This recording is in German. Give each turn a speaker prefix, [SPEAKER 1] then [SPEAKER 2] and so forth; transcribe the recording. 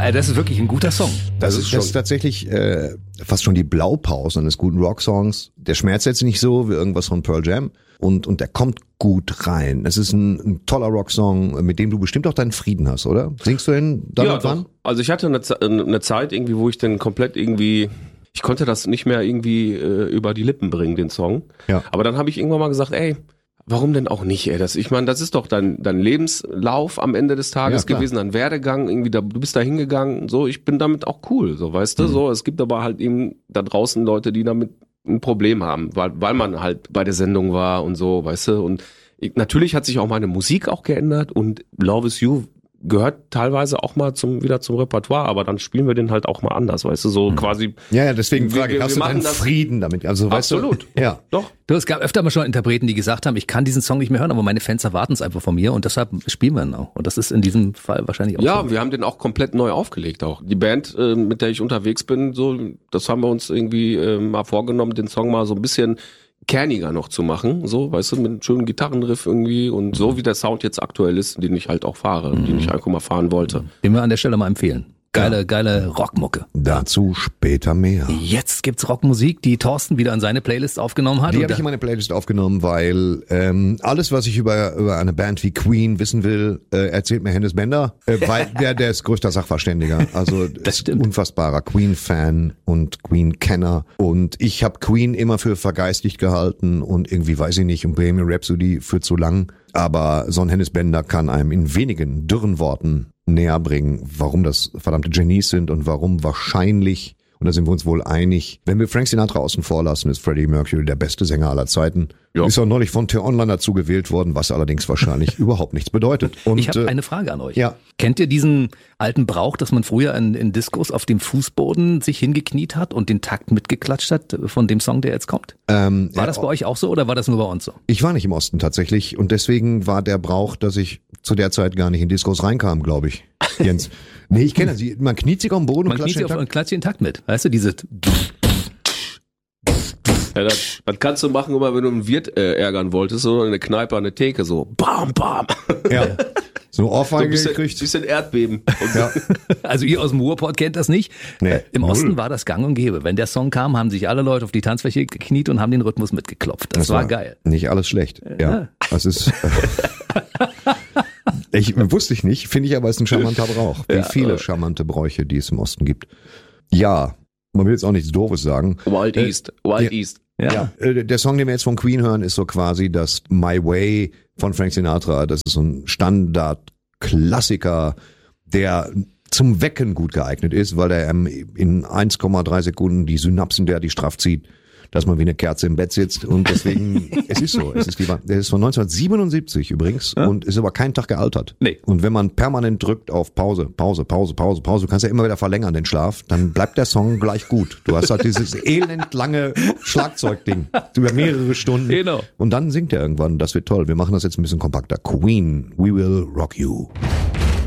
[SPEAKER 1] das ist wirklich ein guter Song.
[SPEAKER 2] Das ist tatsächlich fast schon die Blaupause eines guten Rocksongs. Der schmerzt jetzt nicht so wie irgendwas von Pearl Jam und der kommt gut rein. Es ist ein toller Rocksong, mit dem du bestimmt auch deinen Frieden hast, oder? Singst du den dann irgendwann?
[SPEAKER 3] Also ich hatte eine Zeit irgendwie, wo ich dann komplett irgendwie, ich konnte das nicht mehr irgendwie über die Lippen bringen, den Song.
[SPEAKER 2] Ja.
[SPEAKER 3] Aber dann habe ich irgendwann mal gesagt, ey, warum denn auch nicht, ey? Ich meine, das ist doch dein Lebenslauf am Ende des Tages gewesen, dein Werdegang, irgendwie du bist da hingegangen, so, ich bin damit auch cool, so, weißt du, so. Es gibt aber halt eben da draußen Leute, die damit ein Problem haben, weil man halt bei der Sendung war und so, weißt du, und natürlich hat sich auch meine Musik auch geändert und Love Is You gehört teilweise auch mal wieder zum Repertoire, aber dann spielen wir den halt auch mal anders, weißt du, so quasi.
[SPEAKER 2] Ja, deswegen frage ich, hast du deinen Frieden damit? Also,
[SPEAKER 3] absolut.
[SPEAKER 2] Weißt du, ja.
[SPEAKER 3] Doch.
[SPEAKER 1] Es gab öfter mal schon Interpreten, die gesagt haben, ich kann diesen Song nicht mehr hören, aber meine Fans erwarten es einfach von mir und deshalb spielen wir ihn auch. Und das ist in diesem Fall wahrscheinlich auch so.
[SPEAKER 3] Ja, wir haben den auch komplett neu aufgelegt auch. Die Band, mit der ich unterwegs bin, so, das haben wir uns irgendwie mal vorgenommen, den Song mal so ein bisschen kerniger noch zu machen, so, weißt du, mit einem schönen Gitarrenriff irgendwie und so wie der Sound jetzt aktuell ist, den ich halt auch fahre, den ich einfach mal fahren wollte.
[SPEAKER 1] Den wir an der Stelle mal empfehlen. Geile Rockmucke.
[SPEAKER 2] Dazu später mehr.
[SPEAKER 1] Jetzt gibt's Rockmusik, die Thorsten wieder an seine Playlist aufgenommen hat.
[SPEAKER 2] Die habe ich in meine Playlist aufgenommen, weil alles, was ich über eine Band wie Queen wissen will, erzählt mir Hennes Bender, weil der ist größter Sachverständiger. Also
[SPEAKER 1] das stimmt.
[SPEAKER 2] Unfassbarer Queen-Fan und Queen-Kenner. Und ich habe Queen immer für vergeistigt gehalten und irgendwie, weiß ich nicht, Bohemian Rhapsody für zu lang. Aber so ein Hennes Bender kann einem in wenigen dürren Worten näher bringen, warum das verdammte Genies sind und warum wahrscheinlich, und da sind wir uns wohl einig, wenn wir Frank Sinatra außen vor lassen, ist Freddie Mercury der beste Sänger aller Zeiten. Ja. Ist auch neulich von T-Online dazu gewählt worden, was allerdings wahrscheinlich überhaupt nichts bedeutet. Und,
[SPEAKER 1] ich habe eine Frage an euch.
[SPEAKER 2] Ja.
[SPEAKER 1] Kennt ihr diesen alten Brauch, dass man früher in Diskos auf dem Fußboden sich hingekniet hat und den Takt mitgeklatscht hat von dem Song, der jetzt kommt? War das bei euch auch so oder war das nur bei uns so?
[SPEAKER 2] Ich war nicht im Osten tatsächlich und deswegen war der Brauch, dass ich zu der Zeit gar nicht in Diskos reinkam, glaube ich. Jens. Nee, ich kenne sie. Man kniet sich auf den Boden
[SPEAKER 1] und klatscht den Takt mit. Weißt du, diese...
[SPEAKER 3] Ja, das kannst du machen, immer wenn du einen Wirt ärgern wolltest, so eine Kneipe an der Theke, so bam, bam.
[SPEAKER 2] Ja. So Ohrfeige
[SPEAKER 3] so
[SPEAKER 2] gekriegt.
[SPEAKER 3] Bisschen Erdbeben.
[SPEAKER 2] Ja.
[SPEAKER 1] Also ihr aus dem Ruhrpott kennt das nicht.
[SPEAKER 2] Nee,
[SPEAKER 1] Im Osten war das gang und gäbe. Wenn der Song kam, haben sich alle Leute auf die Tanzfläche gekniet und haben den Rhythmus mitgeklopft. Das war geil.
[SPEAKER 2] Nicht alles schlecht. Ja. Das ist... wusste ich nicht, finde ich aber, ist ein charmanter Brauch. Wie viele charmante Bräuche, die es im Osten gibt. Ja, man will jetzt auch nichts Doofes sagen.
[SPEAKER 3] Wild East.
[SPEAKER 2] Ja. Der Song, den wir jetzt von Queen hören, ist so quasi das My Way von Frank Sinatra. Das ist so ein Standard-Klassiker, der zum Wecken gut geeignet ist, weil er in 1,3 Sekunden die Synapsen derartig straff zieht, dass man wie eine Kerze im Bett sitzt und deswegen, es ist so, der ist von 1977 übrigens und ist aber keinen Tag gealtert.
[SPEAKER 1] Nee.
[SPEAKER 2] Und wenn man permanent drückt auf Pause, du kannst ja immer wieder verlängern den Schlaf, dann bleibt der Song gleich gut. Du hast halt dieses elend lange Schlagzeugding über mehrere Stunden.
[SPEAKER 1] Genau.
[SPEAKER 2] Und dann singt er irgendwann, das wird toll. Wir machen das jetzt ein bisschen kompakter. Queen, We Will Rock You.